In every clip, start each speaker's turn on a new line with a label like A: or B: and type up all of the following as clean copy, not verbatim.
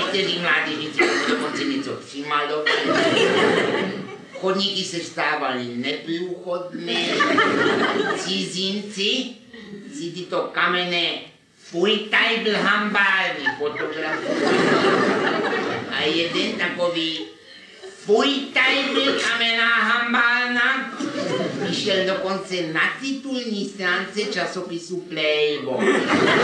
A: někteří mládežníci dokonce něco přimalovali. Chodníky se stávaly neprůchodné. Cizinci si tyto kamenné půjtajbl hambárny fotografovali. A jeden takový půjtajbl kamenná hambárna vyšel dokonce na titulní stránce časopisu Playboy.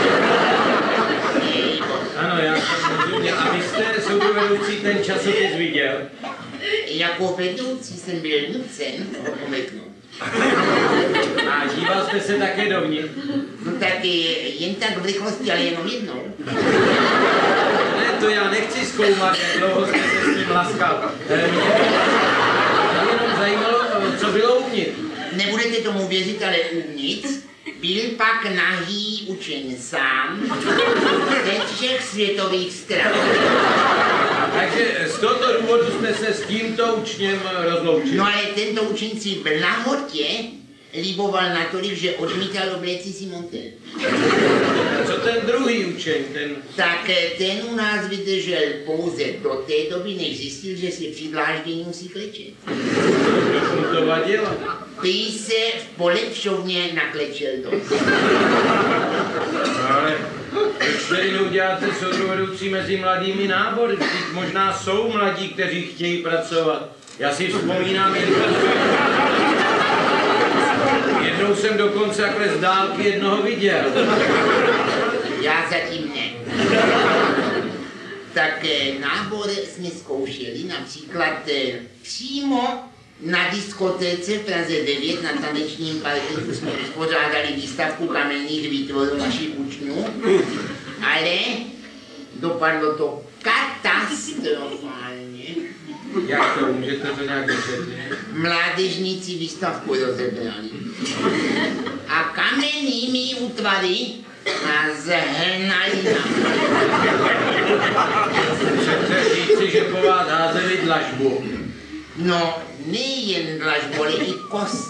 B: Ano, já jsem rozuměl. A vy jste, soudovedoucí, ten časopis viděl?
A: Jako vedoucí jsem byl nucen ho pomeknout.
B: A díval jste se také dovnitř?
A: No tak jen tak v rychlosti, ale jenom jednou.
B: Ne, to já nechci zkoumat, jak dlouho jste se s ním laskal. Mě jenom zajímalo, co bylo uvnitř.
A: Nebudete tomu věřit, ale uvnitř byl pak nahý učen sám ze všech světových stran.
B: Takže z tohoto důvodu jsme se s tímto učněm rozloučili.
A: No ale tento učen si v nahotě liboval natolik, že odmítal obléci si montér.
B: A co ten druhý učeň, ten...
A: Tak ten u nás vydržel pouze do té doby, než zjistil, že si při dláždění musí klečet.
B: Mu to vadilo?
A: Prý se v polepšovně naklečel dost.
B: Ale proč tedy neuděláte soudovedoucí mezi mladými nábory? Vždyť možná jsou mladí, kteří chtějí pracovat. Já si vzpomínám, jednou jsem dokonce takhle z dálky jednoho viděl.
A: Já zatím ne. Tak nábor jsme zkoušeli například přímo na diskotéce v Praze 9 na tanečním parketu jsme uspořádali výstavku kamenných výtvorů našich učňů, ale dopadlo to katastrofálně.
B: Jak to? Můžete to nějak vysvětlit?
A: Mládežníci výstavku rozebrali a kamennými útvary nás zhnali na.
B: Chcete říci, že po vás házeli dlažbu?
A: No, nejen dlažbu, ale i kost.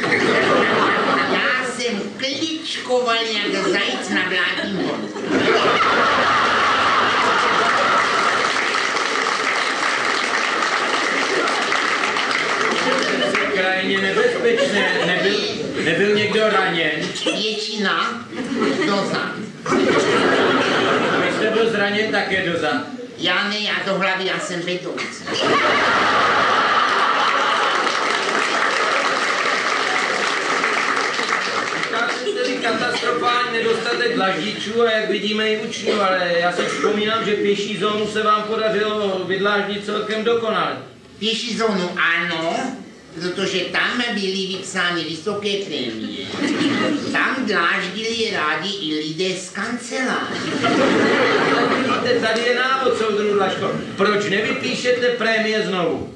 A: Já jsem kličkoval jak zajíc na vládním horu.
B: Krajně nebezpečné. Nebyl někdo raněn?
A: Většina dozad.
B: Vy jste byl zraněn také dozad.
A: Já ne, já do hlavy, já jsem vedoucí.
B: Tedy katastrofální nedostatek dlaždičů a jak vidíme i učňů, ale já si vzpomínám, že pěší zónu se vám podařilo vydláždit celkem dokonale.
A: Pěší zónu ano, protože tam byly vypsány vysoké prémie. Tam dláždili rádi i lidé z kanceláře.
B: Vidíte, tady je návod, soudruh Dlažko. Proč nevypíšete prémie znovu?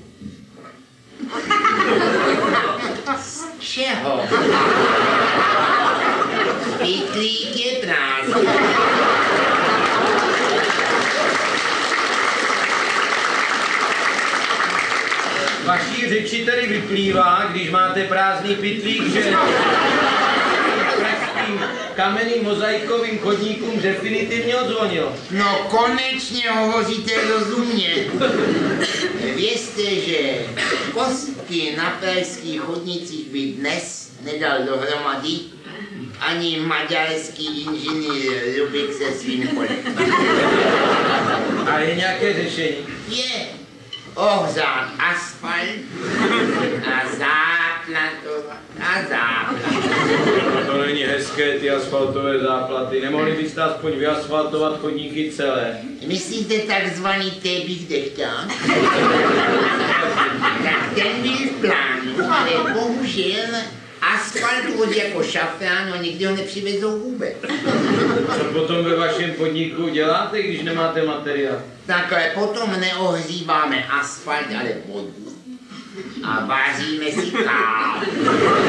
A: Z čeho? Pytlík je prázdný.
B: Vaší řeči tedy vyplývá, když máte prázdný pytlík, že pražským kamenným mozaikovým chodníkům definitivně odzvonilo.
A: No konečně hovoříte rozumně. Vězte, že kostky na pražských chodnicích by dnes nedal dohromady ani maďarský inženýr Rubik se svým kolem.
B: A je nějaké řešení?
A: Je ohřát asfalt a záplatovat a záplatovat.
B: To není hezké, ty asfaltové záplaty. Nemohli byste aspoň vyasfaltovat chodníky celé?
A: Myslíte takzvaný tébich dechťák? Tak ten byl v plánu, ale bohužel asfalt vozí jako šafrán a nikdy ho nepřivezou vůbec.
B: Co potom ve vašem podniku děláte, když nemáte materiál?
A: Tak potom neohříváme asfalt, ale vodu. A vaříme si kávu.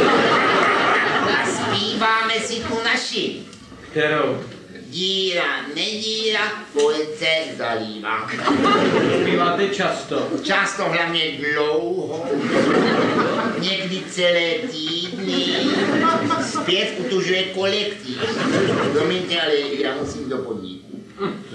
A: A zpíváme si tu naši.
B: Kterou?
A: Díra, nedíra, furt se zalívá.
B: Zpíváte často?
A: Často, hlavně dlouho. Někdy celé týdny. Zpěv utužuje kolektiv. Promiňte, ale já musím do podniku.